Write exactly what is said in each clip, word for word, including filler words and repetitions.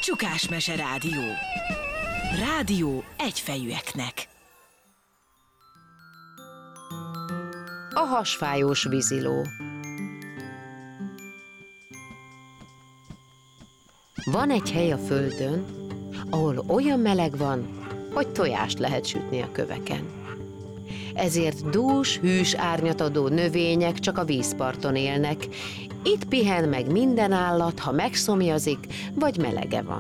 Csukásmese Rádió. Rádió egyfejűeknek. A hasfájós víziló. Van egy hely a földön, ahol olyan meleg van, hogy tojást lehet sütni a köveken. Ezért dús, hűs árnyat adó növények csak a vízparton élnek. Itt pihen meg minden állat, ha megszomjazik, vagy melege van.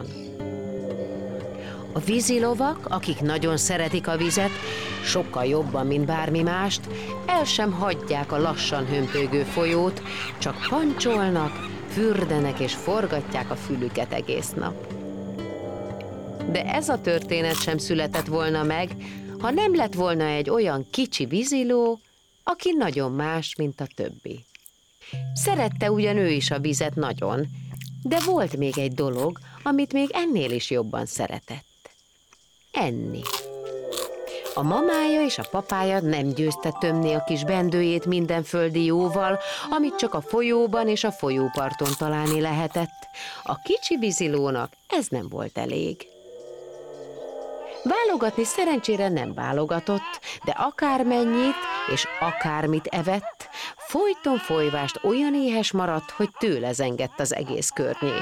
A vízilovak, akik nagyon szeretik a vizet, sokkal jobban, mint bármi mást, el sem hagyják a lassan hömpölygő folyót, csak pancsolnak, fürdenek és forgatják a fülüket egész nap. De ez a történet sem született volna meg, ha nem lett volna egy olyan kicsi víziló, aki nagyon más, mint a többi. Szerette ugyan ő is a vizet nagyon, de volt még egy dolog, amit még ennél is jobban szeretett. Enni. A mamája és a papája nem győzte tömni a kis bendőjét minden földi jóval, amit csak a folyóban és a folyóparton találni lehetett. A kicsi vízilónak ez nem volt elég. Válogatni szerencsére nem válogatott, de akármennyit és akármit evett, folyton folyvást olyan éhes maradt, hogy tőle zengett az egész környék.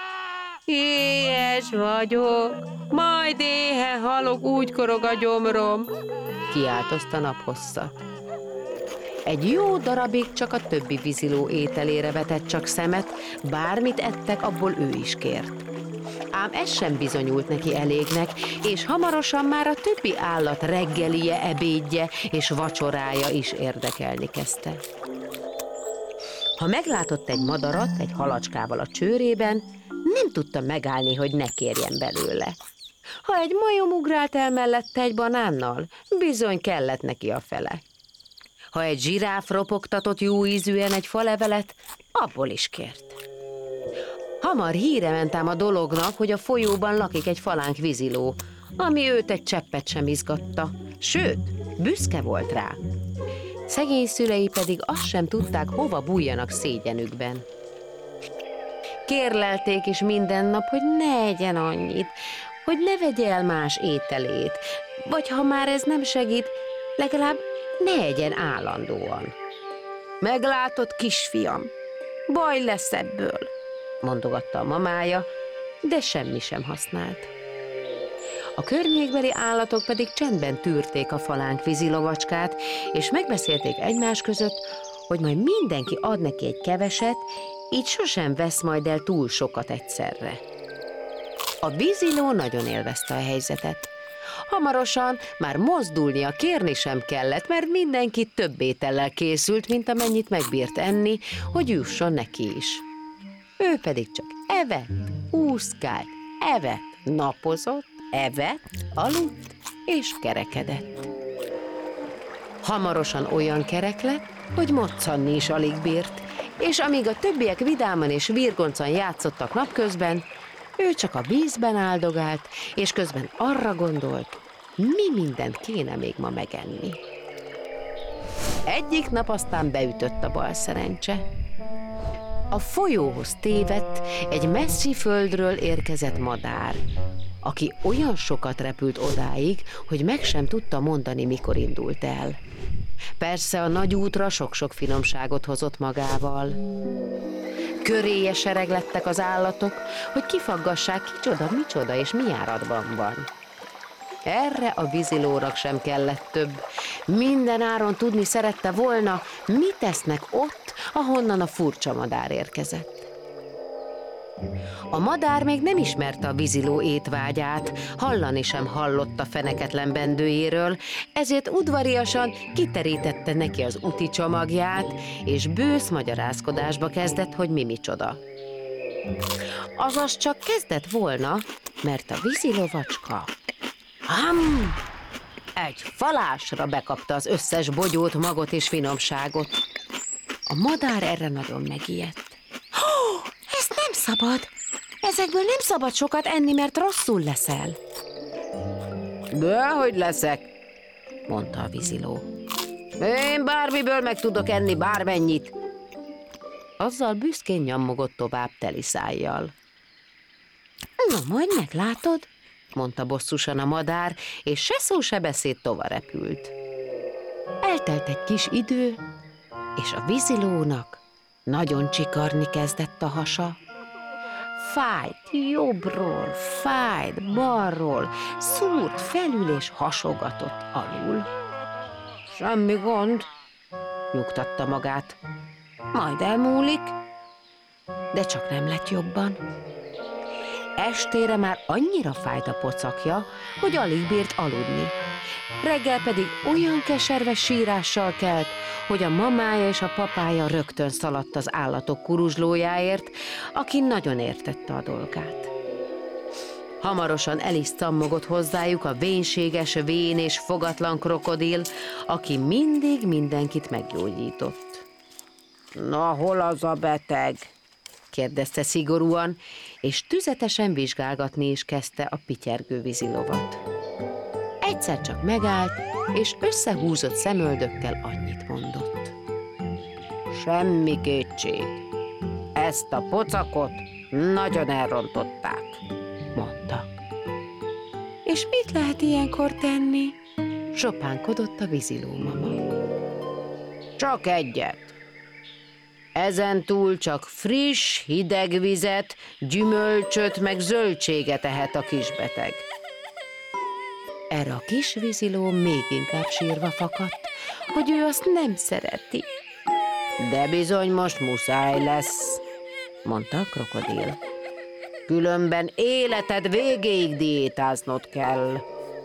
Éhes vagyok, majd éhe halok, úgy korog a gyomrom, kiáltozta naphosszat. Egy jó darabig csak a többi víziló ételére vetett csak szemet, bármit ettek, abból ő is kért. Ám ez sem bizonyult neki elégnek, és hamarosan már a többi állat reggelije, ebédje és vacsorája is érdekelni kezdte. Ha meglátott egy madarat egy halacskával a csőrében, nem tudta megállni, hogy ne kérjen belőle. Ha egy majom ugrált el mellette egy banánnal, bizony kellett neki a fele. Ha egy zsiráf ropogtatott jó ízűen egy falevelet, abból is kért. Hamar híre ment ám a dolognak, hogy a folyóban lakik egy falánk víziló, ami őt egy cseppet sem izgatta, sőt, büszke volt rá. Szegény szülei pedig azt sem tudták, hova bújjanak szégyenükben. Kérlelték is minden nap, hogy ne egyen annyit, hogy ne vegye el más ételét, vagy ha már ez nem segít, legalább ne egyen állandóan. Meglátod, kisfiam, baj lesz ebből, mondogatta a mamája, de semmi sem használt. A környékbeli állatok pedig csendben tűrték a falánk vízilovacskát, és megbeszélték egymás között, hogy majd mindenki ad neki egy keveset, így sosem vesz majd el túl sokat egyszerre. A víziló nagyon élvezte a helyzetet. Hamarosan már mozdulnia, kérni sem kellett, mert mindenki több étellel készült, mint amennyit megbírt enni, hogy jusson neki is. Ő pedig csak evett, úszkált, evett, napozott, evett, aludt és kerekedett. Hamarosan olyan kerek lett, hogy moccanni is alig bírt, és amíg a többiek vidáman és virgoncan játszottak napközben, ő csak a vízben áldogált, és közben arra gondolt, mi mindent kéne még ma megenni. Egyik nap aztán beütött a bal szerencse. A folyóhoz tévedt egy messzi földről érkezett madár, aki olyan sokat repült odáig, hogy meg sem tudta mondani, mikor indult el. Persze a nagy útra sok-sok finomságot hozott magával. Köréje sereglettek az állatok, hogy kifaggassák, kicsoda, micsoda és mi járatban van. Erre a vízilónak sem kellett több. Minden áron tudni szerette volna, mit tesznek ott, ahonnan a furcsa madár érkezett. A madár még nem ismerte a víziló étvágyát, hallani sem hallott a feneketlen bendőjéről, ezért udvariasan kiterítette neki az úti csomagját, és bősz magyarázkodásba kezdett, hogy mi micsoda. Azaz csak kezdett volna, mert a vízilovacska ham, egy falásra bekapta az összes bogyót, magot és finomságot. A madár erre nagyon megijedt. Oh, ez nem szabad! Ezekből nem szabad sokat enni, mert rosszul leszel. Dehogy leszek, mondta a víziló. Én bármiből meg tudok enni bármennyit. Azzal büszkén nyammogott tovább teli szájjal. Na, majd meglátod, mondta bosszusan a madár, és se szó, se beszéd tovarepült. Eltelt egy kis idő, és a vízilónak nagyon csikarni kezdett a hasa. Fájt jobbról, fájt balról, szúrt felül és hasogatott alul. Semmi gond, nyugtatta magát. Majd elmúlik, de csak nem lett jobban. Estére már annyira fájt a pocakja, hogy alig bírt aludni. Reggel pedig olyan keserves sírással kelt, hogy a mamája és a papája rögtön szaladt az állatok kuruzslójáért, aki nagyon értette a dolgát. Hamarosan el is szammogott hozzájuk a vénséges, vén és fogatlan krokodil, aki mindig mindenkit meggyógyított. Na, hol az a beteg? kérdezte szigorúan, és tüzetesen vizsgálgatni is kezdte a pityergő vízilovat. Egyszer csak megállt, és összehúzott szemöldökkel annyit mondott. Semmi kétség. Ezt a pocakot nagyon elrontották, mondta. És mit lehet ilyenkor tenni? Sopánkodott a víziló mama. Csak egyet. Ezentúl csak friss, hideg vizet, gyümölcsöt meg zöldséget ehet a kisbeteg. Erre a kis víziló még inkább sírva fakadt, hogy ő azt nem szereti. De bizony most muszáj lesz, mondta a krokodil. Különben életed végéig diétáznod kell.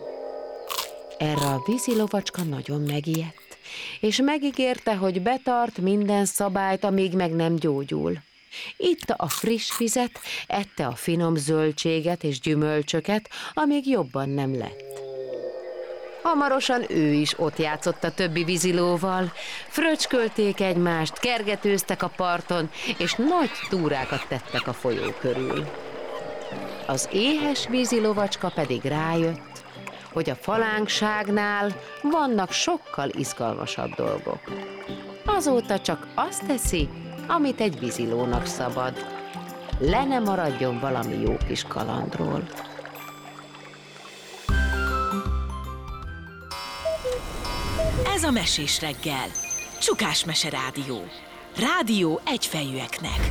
Erre a vízilovacska nagyon megijedt, és megígérte, hogy betart minden szabályt, amíg meg nem gyógyul. Itta a friss vizet, ette a finom zöldséget és gyümölcsöket, amíg jobban nem lett. Hamarosan ő is ott játszott a többi vízilóval, fröcskölték egymást, kergetőztek a parton, és nagy túrákat tettek a folyó körül. Az éhes vízilovacska pedig rájött, hogy a falánkságnál vannak sokkal izgalmasabb dolgok. Azóta csak azt teszi, amit egy vízilónak szabad. Le ne maradjon valami jó kis kalandról. Ez a Mesés reggel. Csukás Mese Rádió. Rádió egyfejűeknek.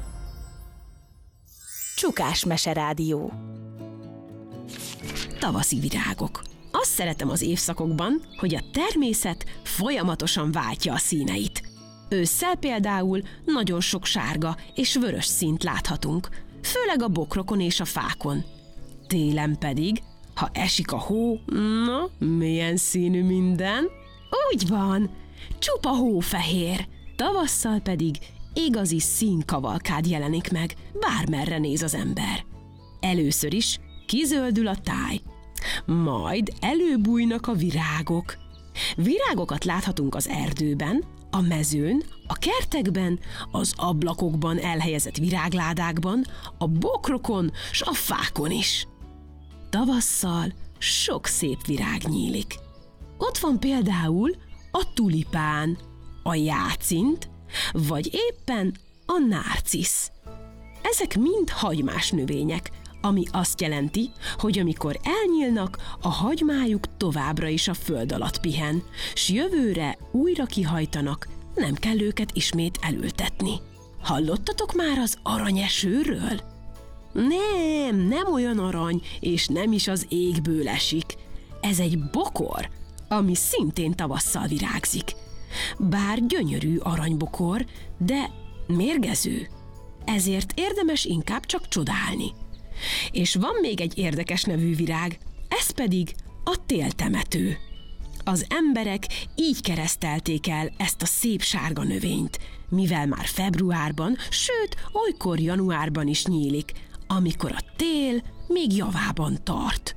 Csukás Mese Rádió. Tavaszi virágok. Azt szeretem az évszakokban, hogy a természet folyamatosan váltja a színeit. Ősszel például nagyon sok sárga és vörös színt láthatunk, főleg a bokrokon és a fákon. Télen pedig, ha esik a hó, na, milyen színű minden? Úgy van, csupa hófehér. Tavasszal pedig igazi színkavalkád jelenik meg, bármerre néz az ember. Először is kizöldül a táj, majd előbújnak a virágok. Virágokat láthatunk az erdőben, a mezőn, a kertekben, az ablakokban elhelyezett virágládákban, a bokrokon s a fákon is. Tavasszal sok szép virág nyílik. Ott van például a tulipán, a jácint, vagy éppen a nárcisz. Ezek mind hagymás növények, ami azt jelenti, hogy amikor elnyílnak, a hagymájuk továbbra is a föld alatt pihen, s jövőre újra kihajtanak, nem kell őket ismét elültetni. Hallottatok már az aranyesőről? Nem, nem olyan arany, és nem is az égből esik. Ez egy bokor, ami szintén tavasszal virágzik. Bár gyönyörű aranybokor, de mérgező. Ezért érdemes inkább csak csodálni. És van még egy érdekes nevű virág, ez pedig a téltemető. Az emberek így keresztelték el ezt a szép sárga növényt, mivel már februárban, sőt, olykor januárban is nyílik, amikor a tél még javában tart.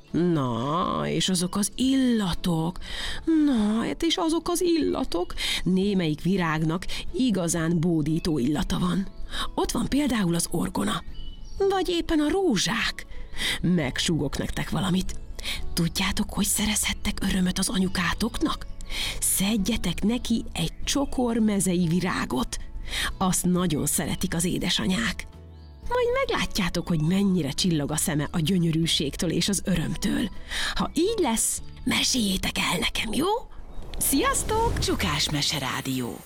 Na, és azok az illatok, na, és azok az illatok, némelyik virágnak igazán bódító illata van. Ott van például az orgona, vagy éppen a rózsák. Megsúgok nektek valamit. Tudjátok, hogy szerezhettek örömöt az anyukátoknak? Szedjetek neki egy csokor mezei virágot. Azt nagyon szeretik az édesanyák. Majd meglátjátok, hogy mennyire csillog a szeme a gyönyörűségtől és az örömtől. Ha így lesz, meséljétek el nekem, jó? Sziasztok! Csukás Mese Rádió.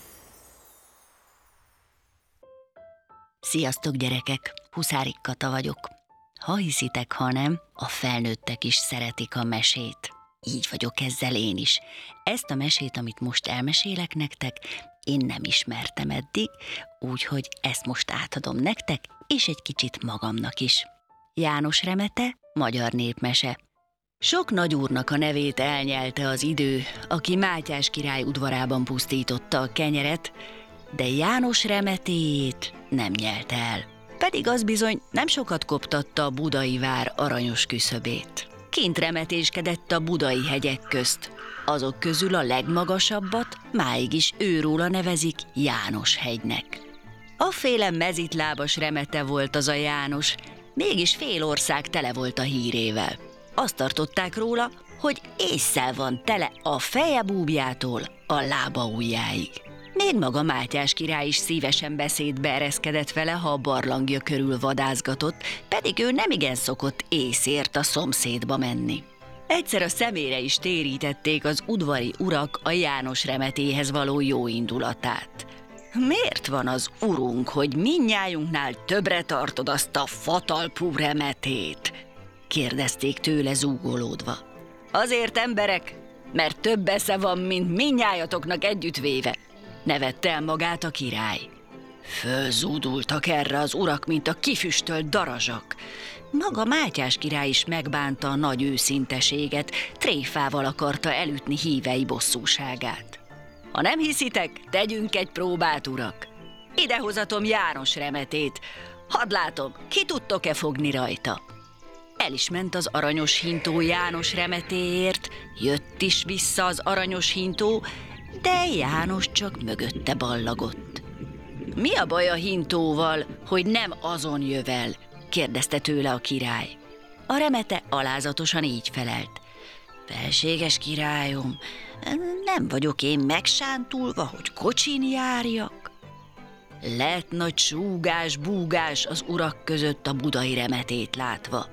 Sziasztok, gyerekek! Huszárik Kata vagyok. Ha hiszitek, ha nem, a felnőttek is szeretik a mesét. Így vagyok ezzel én is. Ezt a mesét, amit most elmesélek nektek, én nem ismertem eddig, úgyhogy ezt most átadom nektek, és egy kicsit magamnak is. János remete, magyar népmese. Sok nagyúrnak a nevét elnyelte az idő, aki Mátyás király udvarában pusztította a kenyeret, de János remetéjét nem nyelte el. Pedig az bizony nem sokat koptatta a budai vár aranyos küszöbét. Kint remetéskedett a budai hegyek közt. Azok közül a legmagasabbat máig is őróla nevezik János hegynek. Afféle mezitlábas remete volt az a János, mégis fél ország tele volt a hírével. Azt tartották róla, hogy ésszel van tele a feje búbjától a lába ujjáig. Még maga Mátyás király is szívesen beszédbe ereszkedett vele, ha a barlangja körül vadászgatott, pedig ő nemigen szokott észért a szomszédba menni. Egyszer a szemére is térítették az udvari urak a János remetéhez való jó indulatát. Miért van az urunk, hogy mindnyájunknál többre tartod azt a fatalpú remetét? Kérdezték tőle zúgolódva. Azért, emberek, mert több esze van, mint mindnyájatoknak együttvéve, nevette el magát a király. Fölzúdultak erre az urak, mint a kifüstölt darazsak. Maga Mátyás király is megbánta a nagy őszinteséget, tréfával akarta elütni hívei bosszúságát. Ha nem hiszitek, tegyünk egy próbát, urak. Idehozatom János remetét. Hadd látom, ki tudtok-e fogni rajta? El is ment az aranyos hintó János remetéért, jött is vissza az aranyos hintó, de János csak mögötte ballagott. Mi a baj a hintóval, hogy nem azon jövel? Kérdezte tőle a király. A remete alázatosan így felelt. Felséges királyom, nem vagyok én megsántulva, hogy kocsin járjak? Lett nagy súgás-búgás az urak között a budai remetét látva.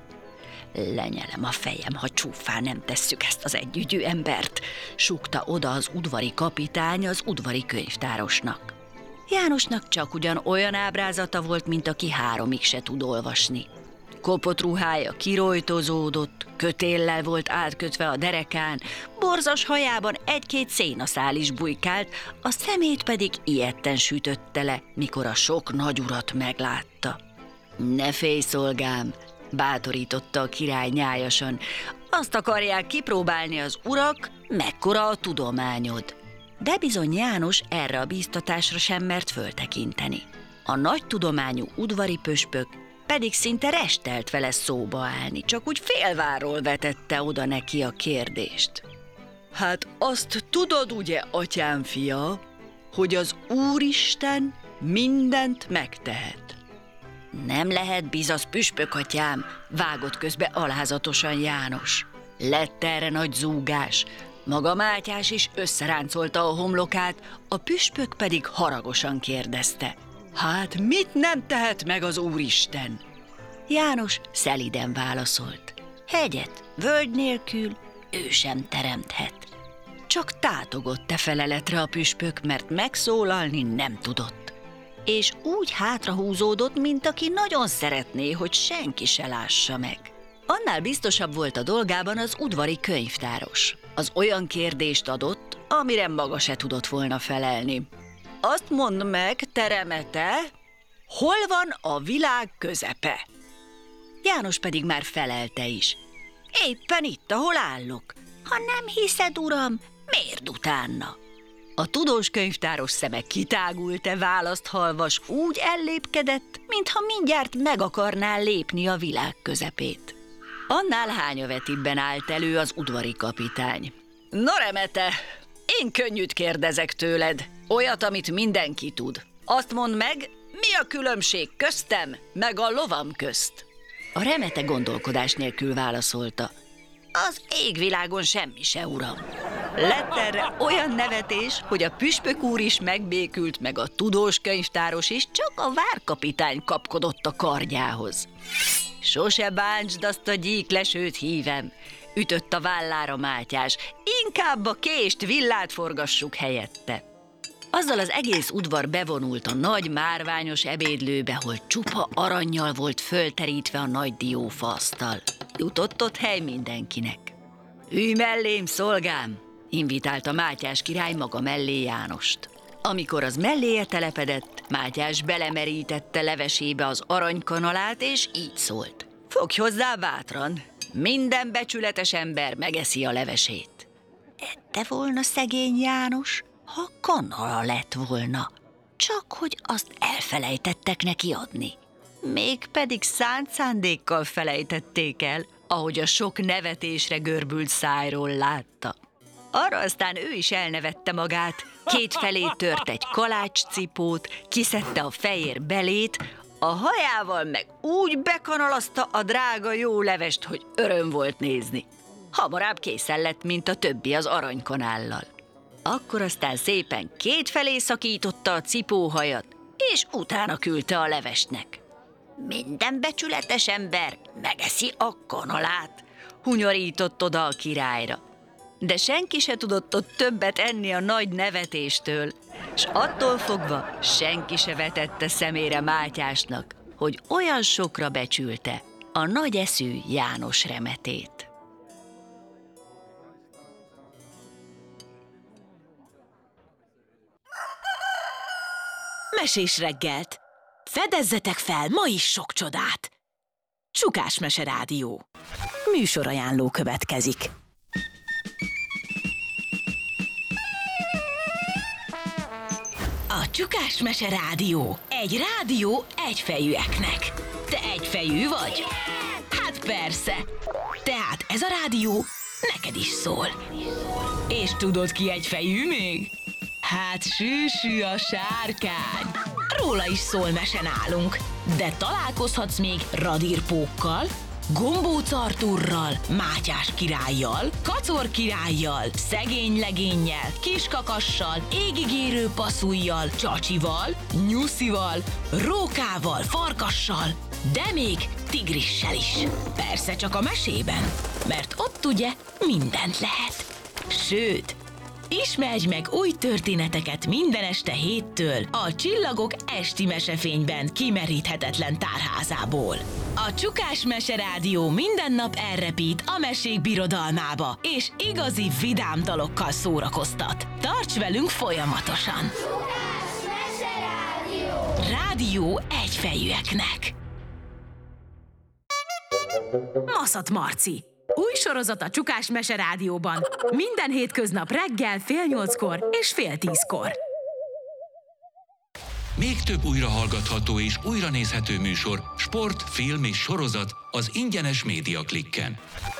Lenyelem a fejem, ha csúfán nem tesszük ezt az együgyű embert, súgta oda az udvari kapitány az udvari könyvtárosnak. Jánosnak csak ugyan olyan ábrázata volt, mint aki háromig se tud olvasni. Kopott ruhája kirojtozódott, kötéllel volt átkötve a derekán, borzas hajában egy-két szénaszál is bujkált, a szemét pedig ijedten sütötte le, mikor a sok nagyurat meglátta. Ne félj, szolgám, bátorította a király nyájasan, azt akarják kipróbálni az urak, mekkora a tudományod. De bizony János erre a bíztatásra sem mert föltekinteni. A nagy tudományú udvari püspök pedig szinte restelt vele szóba állni, csak úgy félváról vetette oda neki a kérdést. Hát azt tudod ugye, atyám fia, hogy az Úristen mindent megtehet. Nem lehet bizasz, püspök atyám, vágott közbe alázatosan János. Lett erre nagy zúgás. Maga Mátyás is összeráncolta a homlokát, a püspök pedig haragosan kérdezte. Hát mit nem tehet meg az Úristen? János szeliden válaszolt. Hegyet, völgy nélkül ő sem teremthet. Csak tátogott te feleletre a püspök, mert megszólalni nem tudott. És úgy hátrahúzódott, mint aki nagyon szeretné, hogy senki se lássa meg. Annál biztosabb volt a dolgában az udvari könyvtáros. Az olyan kérdést adott, amire maga se tudott volna felelni. Azt mondd meg, te remete, hol van a világ közepe? János pedig már felelte is. Éppen itt, ahol állok. Ha nem hiszed, uram, miért utána? A tudós könyvtáros szeme kitágult-e választ hallva, s úgy ellépkedett, mintha mindjárt meg akarná lépni a világ közepét. Annál hányövetibben állt elő az udvari kapitány. Na remete, én könnyűt kérdezek tőled, olyat, amit mindenki tud. Azt mondd meg, mi a különbség köztem, meg a lovam közt? A remete gondolkodás nélkül válaszolta. Az égvilágon semmi se, uram. Lett erre olyan nevetés, hogy a püspök úr is megbékült, meg a tudós könyvtáros is, csak a várkapitány kapkodott a kardjához. Sose bántsd azt a gyíklesőt, hívem, ütött a vállára Mátyás, inkább a kést, villát forgassuk helyette. Azzal az egész udvar bevonult a nagy márványos ebédlőbe, hol csupa arannyal volt fölterítve a nagy diófaasztal. Jutott ott hely mindenkinek. Ülj mellém, szolgám! Invitálta Mátyás király maga mellé Jánost. Amikor az melléje telepedett, Mátyás belemerítette levesébe az aranykanalát, és így szólt. Fogj hozzá bátran, minden becsületes ember megeszi a levesét. Ette volna szegény János, ha kanala lett volna, csak hogy azt elfelejtettek neki adni. Mégpedig szánt szándékkal felejtették el, ahogy a sok nevetésre görbült szájról látta. Arra aztán ő is elnevette magát, kétfelé tört egy kalácscipót, kiszedte a fejér belét, a hajával meg úgy bekanalazta a drága jó levest, hogy öröm volt nézni. Hamarabb készen lett, mint a többi az aranykanállal. Akkor aztán szépen kétfelé szakította a cipóhajat, és utána küldte a levesnek. Minden becsületes ember megeszi a kanalát, hunyorított oda a királyra. De senki se tudott ott többet enni a nagy nevetéstől, s attól fogva senki se vetette szemére Mátyásnak, hogy olyan sokra becsülte a nagy eszű János remetét. Mesés reggelt! Fedezzetek fel ma is sok csodát! Csukás Mese Rádió. Műsorajánló következik. A Csukás Mese Rádió. Egy rádió egyfejűeknek. Te egyfejű vagy? Hát persze. Tehát ez a rádió neked is szól. És tudod ki egyfejű még? Hát Sűsű a sárkány. Róla is szól mese nálunk. De találkozhatsz még Radírpókkal, Gombóc Artúrral, Mátyás királlyal, Kacor királlyal, Szegény legénnyel, Kiskakassal, Égigérő passzujjal, Csacsival, Nyuszival, Rókával, Farkassal, de még Tigrissel is. Persze csak a mesében, mert ott ugye mindent lehet. Sőt, ismerj meg új történeteket minden este héttől a Csillagok esti mesefényben kimeríthetetlen tárházából. A Csukás Mese Rádió minden nap elrepít a mesék birodalmába, és igazi vidám dalokkal szórakoztat. Tarts velünk folyamatosan! Csukás Mese Rádió! Rádió egyfejűeknek. Maszat Marci. Új sorozat a Csukás Mese Rádióban. Minden hétköznap reggel fél nyolckor és fél tízkor. Még több újrahallgatható és újranézhető műsor, sport, film és sorozat az ingyenes Média Klikken.